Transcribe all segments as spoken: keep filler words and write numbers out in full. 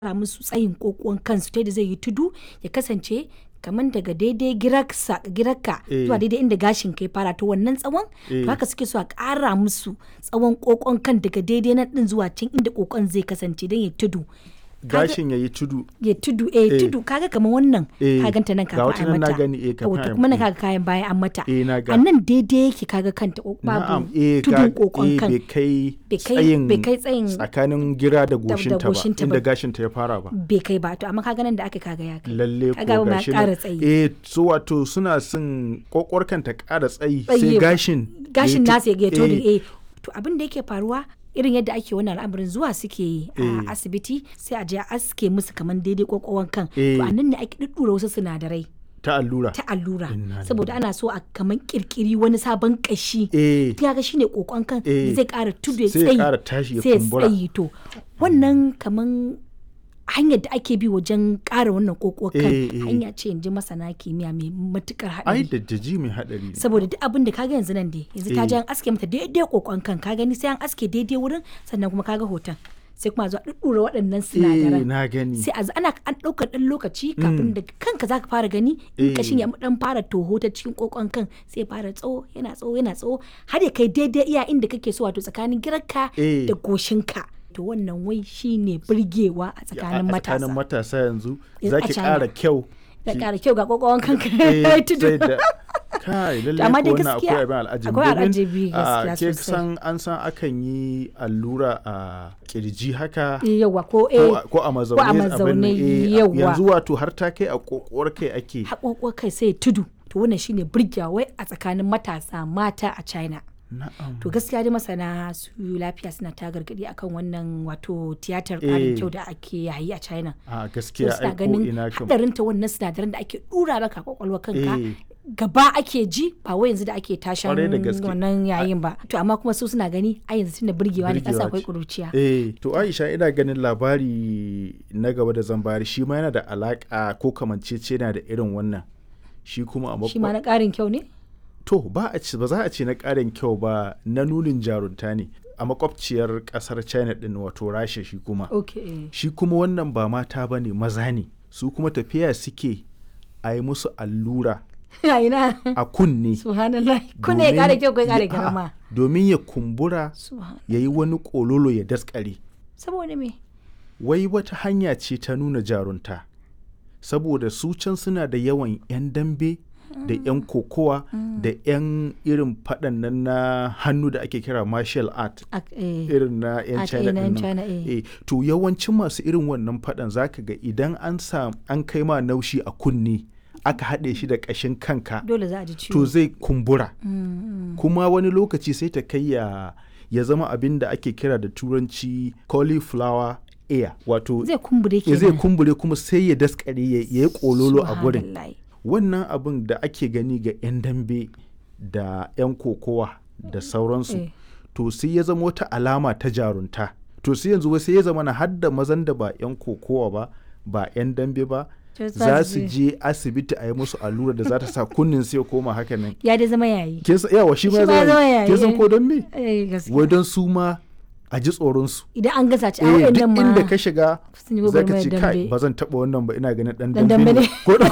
ƙara musu tsayin ƙoƙuwan kansu ta yadda zai yi tudu ya kasance kamar daga daidai girarsa girarka Eh. zuwa daidai inda gashin kai fara to wannan tsawon Eh. to haka suke so a ƙara musu tsawon ƙoƙon kan daga daidai nan din zuwa can inda ƙoƙon zai kasance don ya tudu gashin ya yi tudu. ya tudu eh, Eh. tudu kaga kamar wannan Eh. ka ganta nan Ga kafin wata a nan na mata gani, eh, kafin Yawwa, to a- kuma na eh. kaga kayan bayan an mata Eh, na ga. a nan daidai yake kaga kanta ko- Na'am, babu eh, tudun ga- ƙoƙon eh, kan bai kai Bai kai- tsayin bai kai tsayin tsakanin gira da goshinta ba goshinta inda ba. gashinta ya fara ba. bai kai ba to amma kaga nan da aka kaga ya kai Lalle kaga ko ma gashi ƙara nan. tsayi Eh, so wato suna son kokwarkan ta ƙara tsayi sai Tsayi, gashin gashin ya nasa ya yi tu- gato eh, eh to abin da yake faruwa irin yadda ake wannan al'amarin zuwa suke yi Eh. a asibiti sai a je a aske musu kamar daidai kwakwawan kan Eh. to a nan ne ake ɗuɗɗura wasu sinadarai ta allura. ta allura Inna saboda ana so a kamar kirkiri wani sabon kashi Eh, kaga shine kokon kan Eh. da zai ƙara tudu ya sai ya tsayi ƙara tashi ya sai ya kumbura. tsayi to wannan kaman hanyar da ake bi wajen ƙara wannan kokon kan Eh, eh. hanya ce in ji masana kimiyya mai matukar ai haɗari da jaji mai hadari ne. saboda duk abin da kaga yanzu nan dai yanzu ta Eh. je an aske mata daidai kokon kan ka gani sai an aske daidai wurin sannan kuma kaga hoton sai kuma a zo a ɗuɗɗura waɗannan Eh, sinadaran na gani. sai a ana an ɗaukar ɗan lokaci kafin da kanka zaka fara gani in Eh. kashin ya ɗan fara toho ta cikin kokon kan sai ya fara tsawo yana tsawo yana tsawo har ya kai daidai iya inda kake so wato tsakanin girarka Eh. da goshinka to wannan wai shine burgewa a A tsakanin tsakanin matasa matasa yanzu Yanzu za a ki China. ƙara kyau. da ki- ƙara kyau ga kokon kanka eh, ya tudu sai da kai lalle Amma ko dai wannan gaskiya akwai abin al'ajabi akwai domin, al'ajabi ah, gaskiya ke sosai. san an san akan yi allura a kirji haka yawa ko ko eh a- ko a mazaune ko a abin nan, mazaune, eh, yawa. yanzu wato har ta kai a kokowar kai ake haƙoƙo kai sai ya tudu to wannan shine burgewa wai a tsakanin matasa mata a China na'am to gaskiya dai masana su lafiya suna ta gargadi akan wannan wato tiyatar ƙarin Eh. kyau da ake yayi a China a to gaskiya suna ai ko ganin ina kam hadarin ta wannan sinadaran da ake dura maka kwakwalwa kanka Eh. gaba ake ji ba wai yanzu da ake tashan Kwarai da gaske. wannan yayin ba to amma kuma su suna gani a yanzu tunda burgewa ne kasa Burgewa akwai ce. kuruciya eh to Aisha ina ganin labari na gaba da zan bayar shi ma yana da alaka ko kamancece yana da irin wannan shi kuma a shi ma makwa na ƙarin kyau ne to ba a ci ba za a ce na ƙarin kyau ba na nunin jarunta ne a makwabciyar ƙasar China din wato Rasha shi kuma okay shi kuma wannan ba mata ba ne maza ne su kuma tafiya suke a yi musu allura a ina a kunne subhanallah kunne ya domin ƙara kyau ko ya ƙara ya- girma a'a, domin ya kumbura subhan ya yi wani kololo ya daskare saboda me wai wata hanya ce ta nuna jarunta saboda su can suna da yawan 'yan dambe da 'yan kokowa da 'yan irin faɗan nan na hannu da ake kira martial art Ak- eh. irin na 'yan Art, China eh, na 'yan ɗin nan. China, eh. Eh, to yawancin masu irin wannan faɗan zaka ga idan an sa an kai ma naushi a kunne aka haɗe shi da ƙashin kanka dole za a ji ciwo to zai kumbura Mm, mm. kuma wani lokaci sai ta kai ya ya zama abin da ake kira da turanci cauliflower ear wato zai kumbure ya ke zai kumbure kuma sai ya daskare ya ya yi kololo a gurin Subhanallah. wannan abin da ake gani ga 'yan dambe da 'yan kokowa da sauransu Eh. to sai ya zama wata alama ta jarunta to sai yanzu wai sai ya zama na hadda mazan da ba 'yan kokowa ba ba 'yan dambe ba To za za su su je asibiti a yi musu allura da za ta sa kunnin sai ya koma haka nan ya dai zama yayi kin san yawa shi ma Shi ya ma ya zama zama yayi, kin san eh. ko don me eh gaskiya wai don su ma a ji tsoron su idan an gasa ci a eh wayannan duk ma inda ka shiga sun yi za ka gwagwarmayar ce kai dambe. ba zan taɓa wannan ba ina ganin dan Dan dambe dambe ne ne. ko da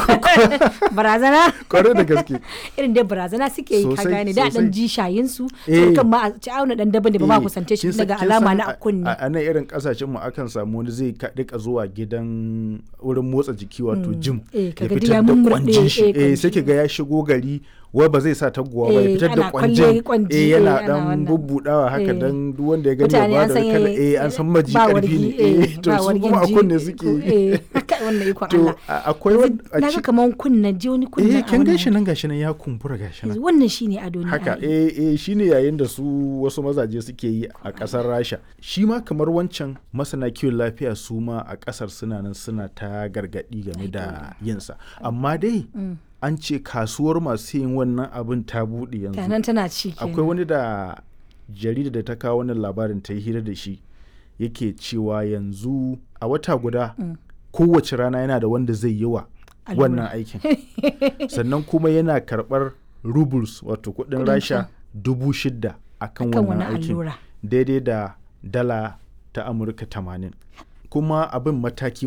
barazana kwarai da gaske irin dai barazana suke yi ka Sosai, gane da dan sosai. ji shayin su Eh. sai kan ma a ci auna dan daban da ba ma Eh, kusance shi kin san- daga kin alama san na a- kunne a a nan irin kasashen mu akan samu wani zai ka- rika zuwa gidan wurin motsa jiki wato gym Eh, kaga ya duk fitar ya da mummurɗe, kwanjin shi eh, eh kwanji. sai ki ga ya shigo gari wai ba zai sa taguwa ba ya Eh, fitar da ana kwalle kwanjin kwanji, eh eh, yana ana dan wannan. bubbudawa haka Eh. dan duk wanda ya gani ya mutane ba an da san kala eh, eh an san maji ba karfi wargi, ne eh, eh to ba su wargin kuma a ji, kunne eh, suke ko- eh kai wannan ikon to Allah a- akwai wani a na ga ci- kaman kunna ji wani kunna eh a kin wannan gashi nan gashi nan ya kumbura gashi nan hoton. wannan shine ado ne haka ai. eh eh shine yayin da su wasu mazaje suke yi a kasar Rasha shi ma kamar wancan masana kiwon lafiya su ma a kasar suna nan suna ta gargadi game da yinsa amma dai an ce kasuwar masu yin wannan abin ta buɗe yanzu tanan tana ci kenan. akwai wani da jarida da ta kawo wannan labarin ta yi hira da shi yake cewa yanzu a wata guda kowace rana yana da wanda zai yi wa Allura. wannan aikin sannan kuma yana karɓar rubles wato kuɗin Kuɗin rasha dubu shida akan Akan wannan wannan aikin allura. daidai da dala ta amurka tamanin kuma abin mataki